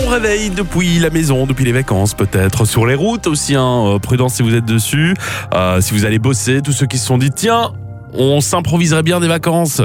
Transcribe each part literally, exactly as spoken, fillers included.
réveil depuis la maison, depuis les vacances peut-être, sur les routes aussi, hein. Euh, prudence si vous êtes dessus, euh, si vous allez bosser, tous ceux qui se sont dit tiens, on s'improviserait bien des vacances.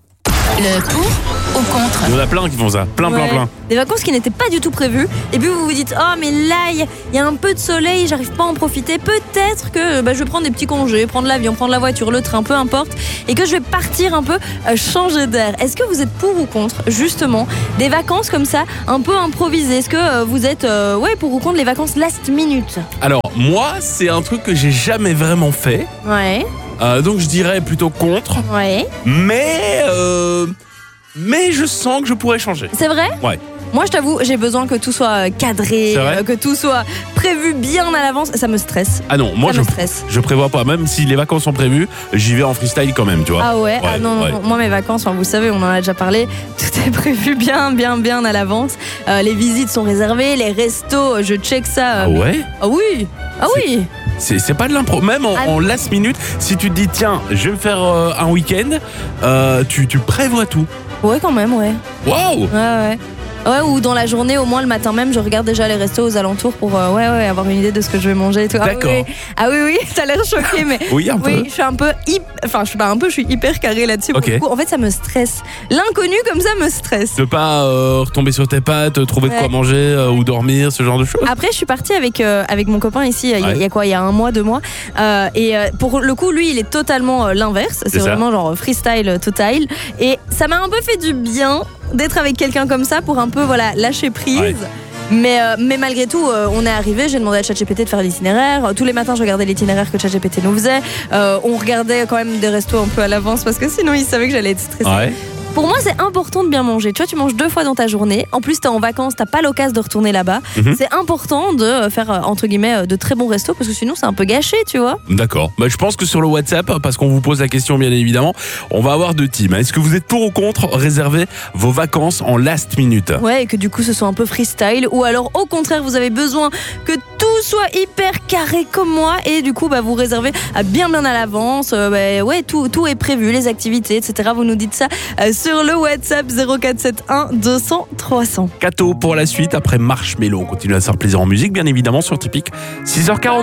Le pour ou contre? Il y en a plein qui font ça, plein, plein, Ouais. plein. Des vacances qui n'étaient pas du tout prévues. Et puis vous vous dites, oh mais là, il y, y a un peu de soleil, j'arrive pas à en profiter. Peut-être que bah, je vais prendre des petits congés, prendre l'avion, prendre la voiture, le train, peu importe. Et que je vais partir un peu euh, changer d'air. Est-ce que vous êtes pour ou contre, justement, des vacances comme ça, un peu improvisées? Est-ce que euh, vous êtes euh, ouais, pour ou contre les vacances last minute? Alors, moi, c'est un truc que j'ai jamais vraiment fait, Ouais, euh, donc je dirais plutôt contre, ouais. mais... Euh, mais je sens que je pourrais changer. C'est vrai? Ouais. Moi, je t'avoue, j'ai besoin que tout soit cadré, C'est vrai euh, que tout soit prévu bien à l'avance. Ça me stresse. Ah non, moi ça je, me stresse. je prévois pas, même si les vacances sont prévues, j'y vais en freestyle quand même, tu vois. Ah ouais, ah Ouais, non, non, ouais. non, moi mes vacances, enfin, vous savez, on en a déjà parlé, tout est prévu bien, bien, bien à l'avance. Euh, les visites sont réservées, les restos, je check ça. euh, Ah ouais? Ah oui, ah oui. C'est, c'est pas de l'impro. Même en, Ah en last minute, si tu te dis tiens, je vais me faire euh, un week-end, euh, tu, tu prévois tout. Ouais, quand même, ouais. Waouh! Ouais, ouais. Ouais, ou dans la journée, au moins le matin même, je regarde déjà les restos aux alentours pour euh, ouais, ouais, avoir une idée de ce que je vais manger et tout. Ah, D'accord. oui, oui. Ah oui, oui, t'as l'air choqué, mais Oui, un peu. oui, je suis un peu, hyp- enfin, je suis pas un peu, je suis hyper carré là-dessus. Pour Ok. le coup. En fait, ça me stresse. L'inconnu comme ça me stresse. De pas euh, retomber sur tes pattes, trouver de Ouais. quoi manger euh, ou dormir, ce genre de choses. Après, je suis partie avec, euh, avec mon copain ici, il y a- Ouais. il y, a quoi, il y a un mois, deux mois. Euh, et euh, pour le coup, lui, il est totalement euh, l'inverse. C'est C'est ça. vraiment genre freestyle euh, total. Et ça m'a un peu fait du bien d'être avec quelqu'un comme ça pour un peu voilà, lâcher prise. Ouais. Mais, euh, mais malgré tout, euh, on est arrivé, j'ai demandé à ChatGPT de faire l'itinéraire. Tous les matins, je regardais l'itinéraire que ChatGPT nous faisait. Euh, on regardait quand même des restos un peu à l'avance parce que sinon, il savait que j'allais être stressée. Ouais. Pour moi, c'est important de bien manger. Tu vois, tu manges deux fois dans ta journée. En plus, t'es en vacances, t'as pas l'occasion de retourner là-bas. Mhm. C'est important de faire, euh, entre guillemets, euh, de très bons restos parce que sinon, c'est un peu gâché, tu vois. D'accord. Bah, je pense que sur le WhatsApp, parce qu'on vous pose la question bien évidemment, on va avoir deux teams. Est-ce que vous êtes pour ou contre réserver vos vacances en last minute? Ouais, et que du coup, ce soit un peu freestyle. Ou alors, au contraire, vous avez besoin que tout soit hyper carré comme moi. Et du coup, bah, vous réservez à bien, bien à l'avance. Euh, bah, ouais, tout, tout est prévu, les activités, et cetera. Vous nous dites ça euh, sur le WhatsApp zéro quatre sept un deux cents trois cents. Cato pour la suite, après Marshmello. On continue à se faire plaisir en musique, bien évidemment, sur Typique. six heures quarante.